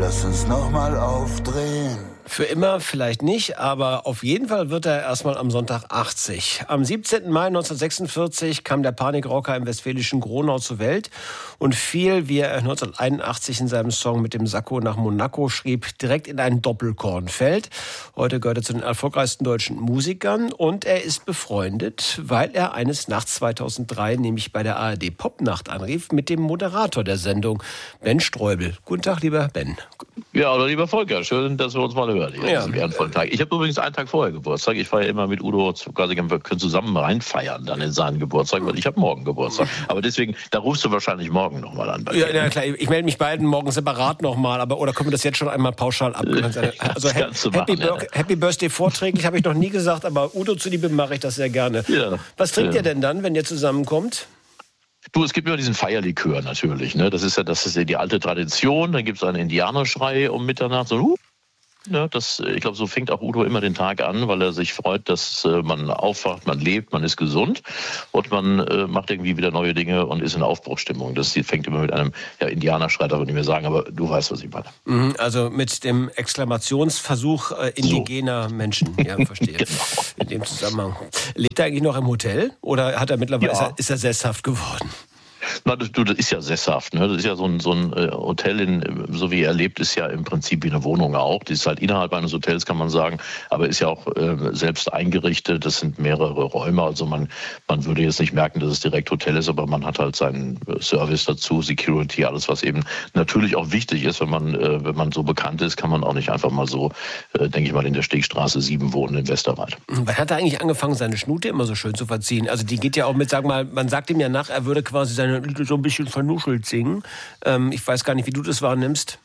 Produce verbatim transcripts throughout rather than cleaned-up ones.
lass uns nochmal aufdrehen. Für immer vielleicht nicht, aber auf jeden Fall wird er erstmal am Sonntag achtzig. Am siebzehnten Mai neunzehnhundertsechsundvierzig kam der Panikrocker im westfälischen Gronau zur Welt und fiel, wie er neunzehnhunderteinundachtzig in seinem Song mit dem Sakko nach Monaco schrieb, direkt in ein Doppelkornfeld. Heute gehört er zu den erfolgreichsten deutschen Musikern und er ist befreundet, weil er eines Nachts zweitausenddrei nämlich bei der A R D Popnacht anrief mit dem Moderator der Sendung, Ben Streubel. Guten Tag, lieber Ben. Ja, oder lieber Volker, schön, dass wir uns mal hören. Ja. Tag. Ich habe übrigens einen Tag vorher Geburtstag. Ich feiere immer mit Udo, quasi wir können zusammen reinfeiern dann in seinen Geburtstag, weil ich habe morgen Geburtstag. Aber deswegen, da rufst du wahrscheinlich morgen nochmal an. Ja, ja, klar. Ich melde mich beiden morgen separat nochmal, aber oder können wir das jetzt schon einmal pauschal ab? Also ha- Happy, machen, ja. Happy Birthday vorträglich habe ich noch nie gesagt, aber Udo zuliebe mache ich das sehr gerne. Ja. Was trinkt ja. ihr denn dann, wenn ihr zusammenkommt? Du, es gibt immer diesen Feierlikör natürlich. Ne? Das ist ja das ist ja die alte Tradition. Dann gibt es einen Indianerschrei um Mitternacht. So, uh, ja, das, ich glaube, so fängt auch Udo immer den Tag an, weil er sich freut, dass äh, man aufwacht, man lebt, man ist gesund und man äh, macht irgendwie wieder neue Dinge und ist in Aufbruchsstimmung. Das fängt immer mit einem ja, Indianerschrei, darf ich nicht mehr sagen, aber du weißt, was ich meine. Also mit dem Exklamationsversuch äh, indigener so. Menschen. Ja, verstehe. Genau. In dem Zusammenhang. Lebt er eigentlich noch im Hotel oder hat er mittlerweile ja. ist, er, ist er sesshaft geworden? Na, das, du, das ist ja sesshaft. Ne? Das ist ja so ein, so ein äh, Hotel, in, so wie er lebt, ist ja im Prinzip wie eine Wohnung auch. Die ist halt innerhalb eines Hotels, kann man sagen, aber ist ja auch äh, selbst eingerichtet. Das sind mehrere Räume. Also man, man würde jetzt nicht merken, dass es direkt Hotel ist, aber man hat halt seinen Service dazu, Security, alles, was eben natürlich auch wichtig ist. Wenn man, äh, wenn man so bekannt ist, kann man auch nicht einfach mal so, äh, denke ich mal, in der Stegstraße sieben wohnen in Westerwald. Wann hat er eigentlich angefangen, seine Schnute immer so schön zu verziehen? Also die geht ja auch mit, sag mal, man sagt ihm ja nach, er würde quasi seine so ein bisschen vernuschelt singen. Ähm, ich weiß gar nicht, wie du das wahrnimmst.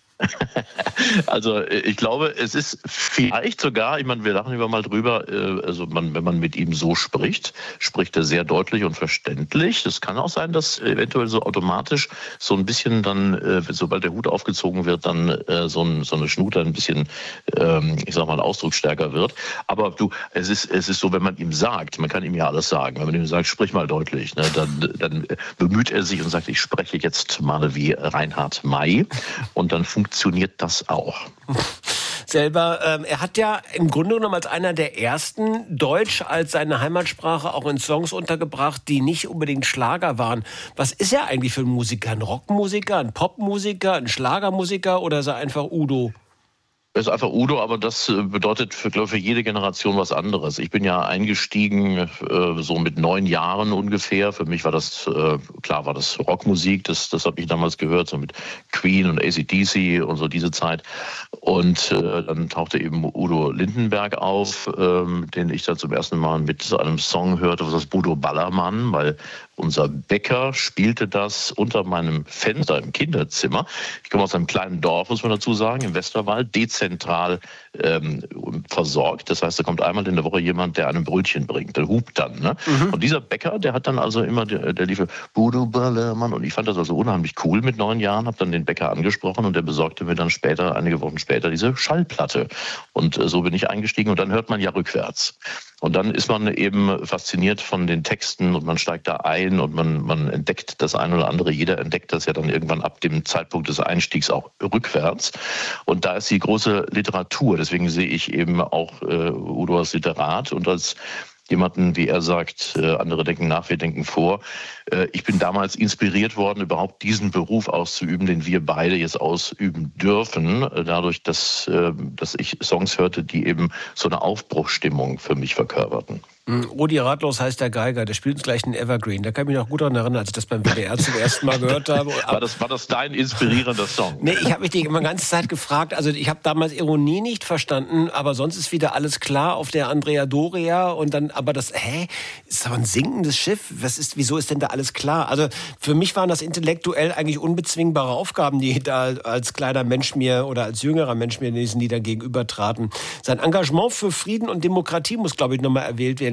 Also ich glaube, es ist vielleicht sogar, ich meine, wir lachen über mal drüber, also man, wenn man mit ihm so spricht, spricht er sehr deutlich und verständlich. Es kann auch sein, dass eventuell so automatisch so ein bisschen dann, sobald der Hut aufgezogen wird, dann so, ein, so eine Schnute ein bisschen, ich sag mal, ausdrucksstärker wird. Aber du, es ist, es ist so, wenn man ihm sagt, man kann ihm ja alles sagen, wenn man ihm sagt, sprich mal deutlich, ne, dann, dann bemüht er sich und sagt, ich spreche jetzt mal wie Reinhard May und dann funktioniert funktioniert das auch. Selber, ähm, er hat ja im Grunde genommen als einer der ersten Deutsch als seine Heimatsprache auch in Songs untergebracht, die nicht unbedingt Schlager waren. Was ist er eigentlich für ein Musiker? Ein Rockmusiker, ein Popmusiker, ein Schlagermusiker oder ist er einfach Udo? Er ist einfach Udo, aber das bedeutet für, glaube ich, für jede Generation was anderes. Ich bin ja eingestiegen äh, so mit neun Jahren ungefähr. Für mich war das, äh, klar war das Rockmusik, das, das habe ich damals gehört, so mit Queen und A C D C und so diese Zeit. Und äh, dann tauchte eben Udo Lindenberg auf, ähm, den ich dann zum ersten Mal mit einem Song hörte, was das Bodo Ballermann, weil unser Bäcker spielte das unter meinem Fenster im Kinderzimmer. Ich komme aus einem kleinen Dorf, muss man dazu sagen, im Westerwald, dezentral ähm, versorgt. Das heißt, da kommt einmal in der Woche jemand, der einem Brötchen bringt. Der hupt dann. Ne? Mhm. Und dieser Bäcker, der hat dann also immer, der, der lief Bodo Ballermann. Und ich fand das also unheimlich cool mit neun Jahren, habe dann den Bäcker angesprochen und der besorgte mir dann später, einige Wochen später, diese Schallplatte. Und äh, so bin ich eingestiegen und dann hört man ja rückwärts. Und dann ist man eben fasziniert von den Texten und man steigt da ein und man, man entdeckt das eine oder andere. Jeder entdeckt das ja dann irgendwann ab dem Zeitpunkt des Einstiegs auch rückwärts. Und da ist die große Literatur. Deswegen sehe ich eben auch äh, Udo als Literat und als jemanden, wie er sagt, äh, andere denken nach, wir denken vor. Äh, ich bin damals inspiriert worden, überhaupt diesen Beruf auszuüben, den wir beide jetzt ausüben dürfen, äh, dadurch, dass, äh, dass ich Songs hörte, die eben so eine Aufbruchsstimmung für mich verkörperten. Rudi Ratlos heißt der Geiger, der spielt uns gleich einen Evergreen. Da kann ich mich noch gut daran erinnern, als ich das beim W D R zum ersten Mal gehört habe. War das, war das dein inspirierender Song? Nee, ich habe mich die immer ganze Zeit gefragt, also ich habe damals Ironie nicht verstanden, aber sonst ist wieder alles klar auf der Andrea Doria und dann, aber das, hä, ist aber ein sinkendes Schiff? Was ist, wieso ist denn da alles klar? Also für mich waren das intellektuell eigentlich unbezwingbare Aufgaben, die da als kleiner Mensch mir oder als jüngerer Mensch mir in diesen Liedern gegenübertraten. Sein Engagement für Frieden und Demokratie muss, glaube ich, nochmal erwähnt werden.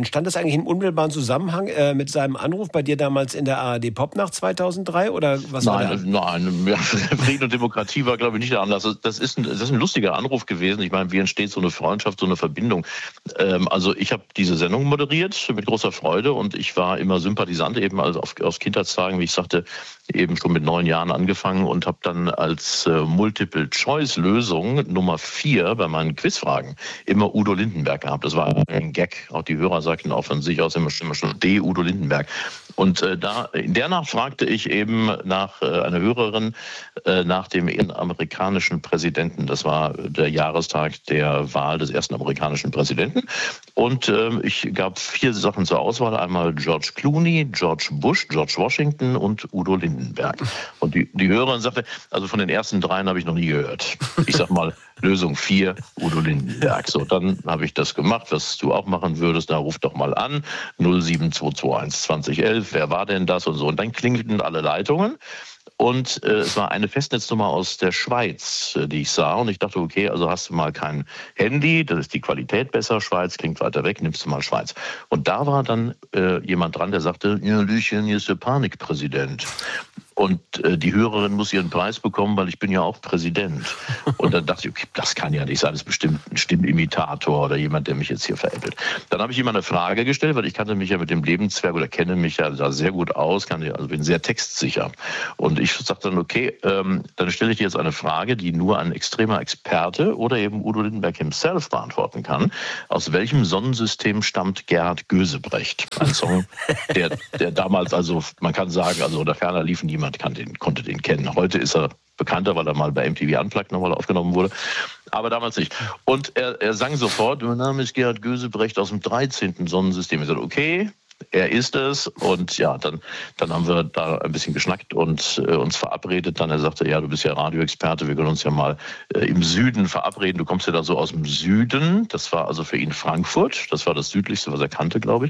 stand das eigentlich in unmittelbaren Zusammenhang äh, mit seinem Anruf bei dir damals in der A R D Popnacht zweitausenddrei? Oder was nein, war der? Nein, ja, Frieden und Demokratie war, glaube ich, nicht der Anlass. Das ist, ein, das ist ein lustiger Anruf gewesen. Ich meine, wie entsteht so eine Freundschaft, so eine Verbindung? Ähm, also ich habe diese Sendung moderiert mit großer Freude und ich war immer Sympathisant, eben also auf, aus Kindheitstagen, wie ich sagte, eben schon mit neun Jahren angefangen und habe dann als äh, Multiple-Choice-Lösung Nummer vier bei meinen Quizfragen immer Udo Lindenberg gehabt. Das war ein Gag. Auch die Hörer sagten auch von sich aus immer schon, immer schon D. Udo Lindenberg. Und äh, da in der Nacht fragte ich eben nach äh, einer Hörerin äh, nach dem amerikanischen Präsidenten. Das war der Jahrestag der Wahl des ersten amerikanischen Präsidenten. Und äh, ich gab vier Sachen zur Auswahl. Einmal George Clooney, George Bush, George Washington und Udo Lindenberg. Und die, die Hörerin sagte, also von den ersten dreien habe ich noch nie gehört. Ich sag mal, Lösung vier, Udo Lindenberg. So, dann habe ich das gemacht, was du auch machen würdest. Na, ruf doch mal an, null sieben zwei zwei eins zwanzig elf. Wer war denn das und so? Und dann klingelten alle Leitungen. Und äh, es war eine Festnetznummer aus der Schweiz, äh, die ich sah. Und ich dachte, okay, also hast du mal kein Handy, das ist die Qualität besser. Schweiz klingt weiter weg, nimmst du mal Schweiz. Und da war dann äh, jemand dran, der sagte, ja, Lüchen, hier ist der Panikpräsident. Und äh, die Hörerin muss ihren Preis bekommen, weil ich bin ja auch Präsident. Und dann dachte ich, okay, das kann ja nicht sein, das ist bestimmt ein Stimmimitator oder jemand, der mich jetzt hier veräppelt. Dann habe ich ihm eine Frage gestellt, weil ich kannte mich ja mit dem Lebenszwerg oder kenne mich ja da sehr gut aus, kann, also bin sehr textsicher. Und ich sagte dann, okay, ähm, dann stelle ich dir jetzt eine Frage, die nur ein extremer Experte oder eben Udo Lindenberg himself beantworten kann. Aus welchem Sonnensystem stammt Gerhard Gösebrecht? Ein Song, der, der damals, also man kann sagen, also oder ferner lief niemand. Kann den, konnte den kennen. Heute ist er bekannter, weil er mal bei M T V Unplugged nochmal aufgenommen wurde. Aber damals nicht. Und er, er sang sofort, mein Name ist Gerhard Gösebrecht aus dem dreizehnten Sonnensystem. Ich sagte, okay, er ist es. Und ja, dann, dann haben wir da ein bisschen geschnackt und äh, uns verabredet. Dann er sagte, ja, du bist ja Radioexperte, wir können uns ja mal äh, im Süden verabreden. Du kommst ja da so aus dem Süden. Das war also für ihn Frankfurt. Das war das südlichste, was er kannte, glaube ich.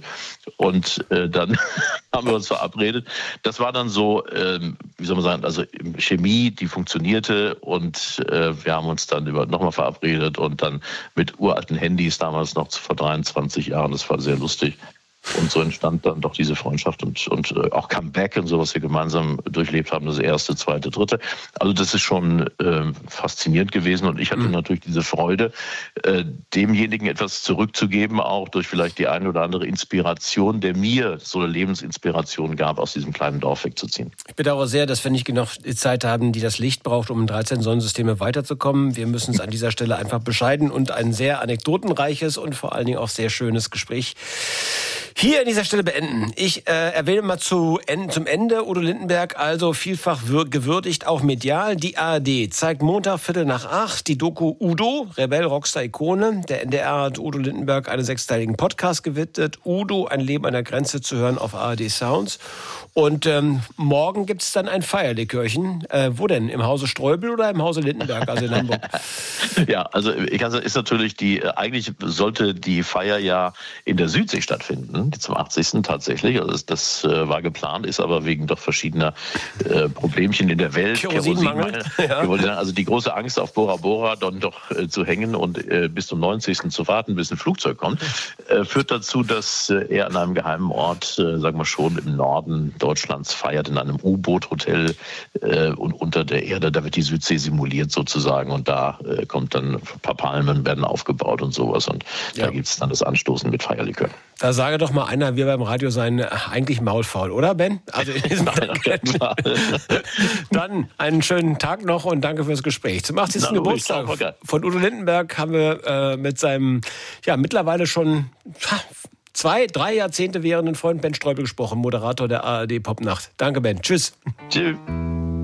Und äh, dann haben wir uns verabredet. Das war dann so, ähm, wie soll man sagen, also Chemie, die funktionierte. Und äh, wir haben uns dann über, nochmal verabredet und dann mit uralten Handys damals noch vor dreiundzwanzig Jahren. Das war sehr lustig. Und so entstand dann doch diese Freundschaft und, und auch Comeback und so, was wir gemeinsam durchlebt haben, das erste, zweite, dritte. Also das ist schon äh, faszinierend gewesen und ich hatte mhm. natürlich diese Freude, äh, demjenigen etwas zurückzugeben, auch durch vielleicht die eine oder andere Inspiration, der mir so eine Lebensinspiration gab, aus diesem kleinen Dorf wegzuziehen. Ich bedauere sehr, dass wir nicht genug Zeit haben, die das Licht braucht, um in dreizehn Sonnensysteme weiterzukommen. Wir müssen es an dieser Stelle einfach bescheiden und ein sehr anekdotenreiches und vor allen Dingen auch sehr schönes Gespräch hier an dieser Stelle beenden. Ich äh, erwähne mal zu, en, zum Ende Udo Lindenberg, also vielfach gewürdigt, auch medial. Die A R D zeigt Montag Viertel nach acht die Doku Udo, Rebell, Rockstar, Ikone. Der N D R hat Udo Lindenberg einen sechsteiligen Podcast gewidmet. Udo, ein Leben an der Grenze zu hören auf A R D Sounds. Und ähm, morgen gibt es dann ein Feierlikörchen. Äh, wo denn? Im Hause Streubel oder im Hause Lindenberg, also in Hamburg? Ja, also ich kann sagen, ist natürlich die, eigentlich sollte die Feier ja in der Südsee stattfinden, zum achtzigsten tatsächlich. Also das, das äh, war geplant, ist aber wegen doch verschiedener äh, Problemchen in der Welt. Kerosinmangel. Ja. Also die große Angst auf Bora Bora dann doch äh, zu hängen und äh, bis zum neunzigsten zu warten, bis ein Flugzeug kommt, äh, führt dazu, dass äh, er an einem geheimen Ort, äh, sagen wir schon, im Norden Deutschlands feiert, in einem U-Boot-Hotel äh, und unter der Erde. Da wird die Südsee simuliert sozusagen und da äh, kommt dann ein paar Palmen werden aufgebaut und sowas und ja. Da gibt es dann das Anstoßen mit Feierlikör. Da sage doch mal einer, wir beim Radio seien eigentlich maulfaul, oder Ben? Also in diesem Nein, Dann einen schönen Tag noch und danke fürs Gespräch. Zum achtzigsten Na, Geburtstag von Udo Lindenberg haben wir äh, mit seinem ja mittlerweile schon zwei, drei Jahrzehnte währenden Freund Ben Streubel gesprochen, Moderator der A R D Popnacht. Danke Ben, tschüss. Tschüss.